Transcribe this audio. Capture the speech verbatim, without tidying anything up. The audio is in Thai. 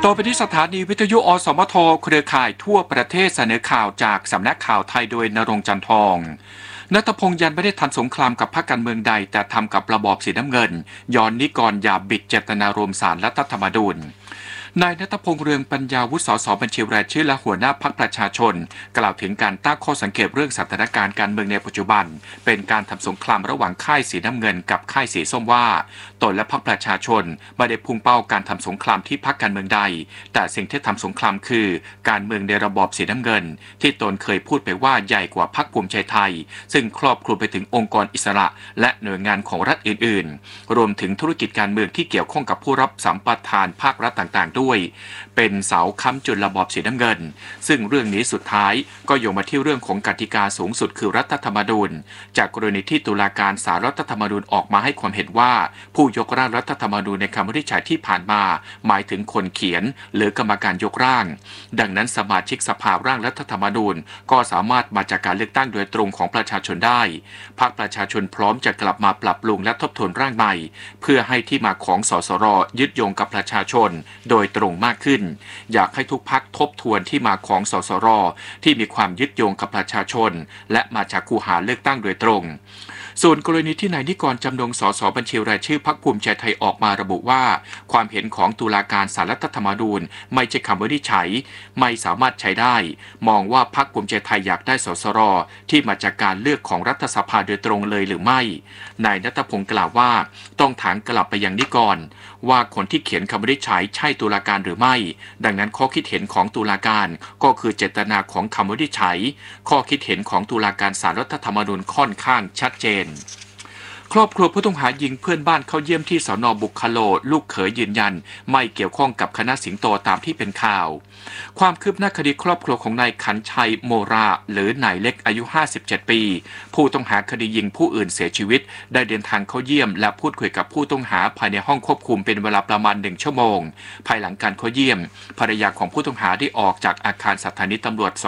ต่อไปที่สถานีวิทยุอสมทเครือข่ายทั่วประเทศเสนอข่าวจากสำนักข่าวไทยโดยณรงค์จันทองณัฐพงษ์ยันไม่ได้ทันสงครามกับพรรคการเมืองใดแต่ทำกับระบอบสีน้ำเงินย้อนนิกรอย่าบิดเจตนารมณ์ศาลรัฐธรรมนูญนายณัฐพงษ์เรืองปัญญาวุฒิสสบัญชีรายชื่อและหัวหน้าพรรคประชาชนกล่าวถึงการตั้งข้อสังเกตเรื่องสถานการณ์การเมืองในปัจจุบันเป็นการทำสงครามระหว่างค่ายสีน้ำเงินกับค่ายสีส้มว่าตนและพรรคประชาชนไม่ได้พุ่งเป้าการทำสงครามที่พรรคการเมืองใดแต่สิ่งที่ทำสงครามคือการเมืองในระบอบสีน้ำเงินที่ตนเคยพูดไปว่าใหญ่กว่าพรรคภูมิใจไทยซึ่งครอบคลุมไปถึงองค์กรอิสระและหน่วยงานของรัฐอื่นๆรวมถึงธุรกิจการเมืองที่เกี่ยวข้องกับผู้รับสัมปทานภาครัฐต่างๆด้วยเป็นเสาค้ำจุนระบอบสีน้ำเงินซึ่งเรื่องนี้สุดท้ายก็โยงมาที่เรื่องของกติกาสูงสุดคือรัฐธรรมนูญจากกรณีที่ตุลาการศาลรัฐธรรมนูญออกมาให้ความเห็นว่าผู้ยกร่างรัฐธรรมนูญในคำวินิจฉัยที่ผ่านมาหมายถึงคนเขียนหรือกรรมการยกร่างดังนั้นสมาชิกสภาร่างรัฐธรรมนูญก็สามารถมาจากการเลือกตั้งโดยตรงของประชาชนได้พรรคประชาชนพร้อมจะกลับมาปรับปรุงและทบทวนร่างใหม่เพื่อให้ที่มาของสสรยึดโยงกับประชาชนโดยตรงมากขึ้นอยากให้ทุกพรรคทบทวนที่มาของสสรที่มีความยึดโยงกับประชาชนและมาจากคูหาเลือกตั้งโดยตรงส่วนกรณีที่นายนิกรจำนงสสบัญชีรายชื่อพรรคภูมิใจไทยออกมาระบุว่าความเห็นของตุลาการศาลรัฐธรรมนูญไม่ใช่คำวินิจฉัยไม่สามารถใช้ได้มองว่าพรรคภูมิใจไทยอยากได้สสรที่มาจากการเลือกของรัฐสภาโดยตรงเลยหรือไม่นายณัฐพงษ์กล่าวว่าต้องถามกลับไปยังนิกรว่าคนที่เขียนคำวินิจฉัยใช่ตุลาการหรือไม่ดังนั้นข้อคิดเห็นของตุลาการก็คือเจตนาของคำวินิจฉัยข้อคิดเห็นของตุลาการศาลรัฐธรรมนูญค่อนข้างชัดเจนครอบครัวผู้ต้องหายิงเพื่อนบ้านเข้าเยี่ยมที่สน.บุคโลลูกเขยยืนยันไม่เกี่ยวข้องกับคณะสิงโตตามที่เป็นข่าวความคืบหน้าคดีครอบครัวของนายขันชัยโมราหรือนายเล็กอายุห้าสิบเจ็ดปีผู้ต้องหาคดียิงผู้อื่นเสียชีวิตได้เดินทางเข้าเยี่ยมและพูดคุยกับผู้ต้องหาภายในห้องควบคุมเป็นเวลาประมาณหนึ่งชั่วโมงภายหลังการเข้าเยี่ยมภรรยาของผู้ต้องหาได้ออกจากอาคารสถานีตำรวจ